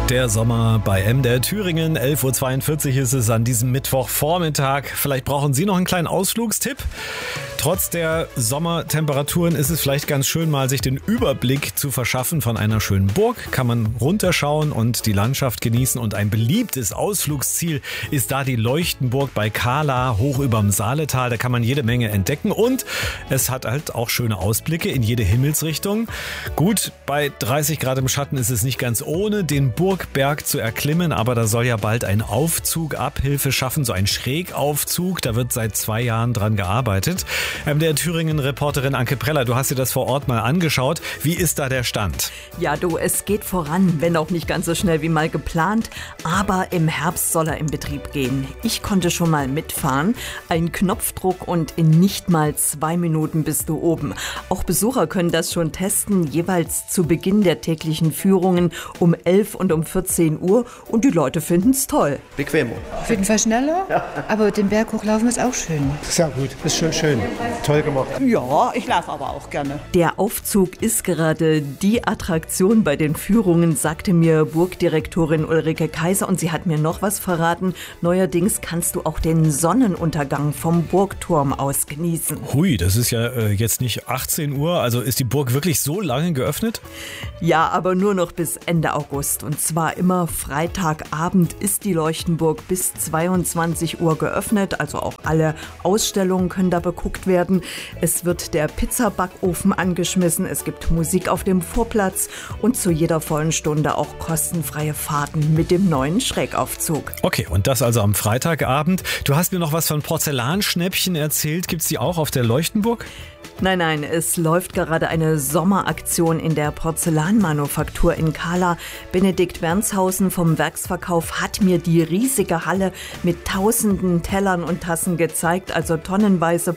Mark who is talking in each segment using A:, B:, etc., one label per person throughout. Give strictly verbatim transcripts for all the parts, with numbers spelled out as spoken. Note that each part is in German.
A: Der Sommer bei M D R Thüringen, elf Uhr zweiundvierzig ist es an diesem Mittwochvormittag. Vielleicht brauchen Sie noch einen kleinen Ausflugstipp. Trotz der Sommertemperaturen ist es vielleicht ganz schön, mal sich den Überblick zu verschaffen von einer schönen Burg. Kann man runterschauen und die Landschaft genießen. Und ein beliebtes Ausflugsziel ist da die Leuchtenburg bei Kahla, hoch überm Saaletal. Da kann man jede Menge entdecken und es hat halt auch schöne Ausblicke in jede Himmelsrichtung. Gut, bei dreißig Grad im Schatten ist es nicht ganz ohne, den Burgberg zu erklimmen, aber da soll ja bald ein Aufzug Abhilfe schaffen, so ein Schrägaufzug. Da wird seit zwei Jahren dran gearbeitet. M D R Thüringen-Reporterin Anke Preller, du hast dir das vor Ort mal angeschaut. Wie ist da der Stand?
B: Ja, du, es geht voran, wenn auch nicht ganz so schnell wie mal geplant. Aber im Herbst soll er in Betrieb gehen. Ich konnte schon mal mitfahren. Ein Knopfdruck und in nicht mal zwei Minuten bist du oben. Auch Besucher können das schon testen, jeweils zu Beginn der täglichen Führungen um elf und um vierzehn Uhr. Und die Leute finden es toll.
C: Bequemer.
D: Auf jeden Fall schneller, ja. Aber den Berg hochlaufen ist auch schön.
C: Sehr gut, ist schon schön. Toll gemacht.
E: Ja, ich laufe aber auch gerne.
B: Der Aufzug ist gerade die Attraktion bei den Führungen, sagte mir Burgdirektorin Ulrike Kaiser. Und sie hat mir noch was verraten. Neuerdings kannst du auch den Sonnenuntergang vom Burgturm aus genießen.
A: Hui, das ist ja äh, jetzt nicht achtzehn Uhr. Also ist die Burg wirklich so lange geöffnet?
B: Ja, aber nur noch bis Ende August. Und zwar immer Freitagabend ist die Leuchtenburg bis zweiundzwanzig Uhr geöffnet. Also auch alle Ausstellungen können da beguckt werden. Es wird der Pizzabackofen angeschmissen. Es gibt Musik auf dem Vorplatz und zu jeder vollen Stunde auch kostenfreie Fahrten mit dem neuen Schrägaufzug.
A: Okay, und das also am Freitagabend. Du hast mir noch was von Porzellanschnäppchen erzählt. Gibt's die auch auf der Leuchtenburg?
B: Nein, nein, es läuft gerade eine Sommeraktion in der Porzellanmanufaktur in Kahla. Benedikt Wernshausen vom Werksverkauf hat mir die riesige Halle mit tausenden Tellern und Tassen gezeigt. Also tonnenweise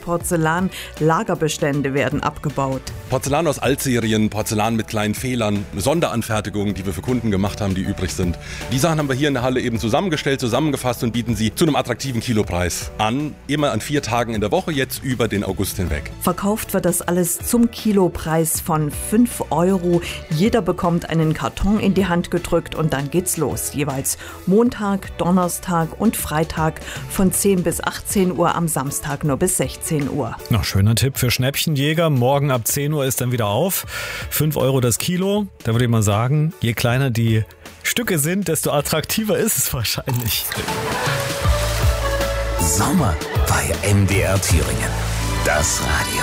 B: Porzellan-Lagerbestände werden abgebaut.
F: Porzellan aus Altserien, Porzellan mit kleinen Fehlern, Sonderanfertigungen, die wir für Kunden gemacht haben, die übrig sind. Die Sachen haben wir hier in der Halle eben zusammengestellt, zusammengefasst und bieten sie zu einem attraktiven Kilopreis an. Immer an vier Tagen in der Woche, jetzt über den August hinweg.
B: Verkauft wird das alles zum Kilopreis von fünf Euro. Jeder bekommt einen Karton in die Hand gedrückt und dann geht's los. Jeweils Montag, Donnerstag und Freitag von zehn bis achtzehn Uhr, am Samstag nur bis sechzehn Uhr.
A: Noch schöner Tipp für Schnäppchenjäger. Morgen ab zehn Uhr ist dann wieder auf. fünf Euro das Kilo. Da würde ich mal sagen, je kleiner die Stücke sind, desto attraktiver ist es wahrscheinlich.
G: Sommer bei M D R Thüringen. Das Radio.